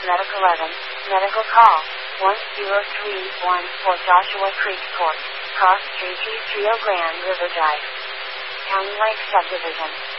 Medical 11, medical call, 1031 for Joshua Creek Court, Cross Street East Rio Grande River Drive, County Lake Subdivision.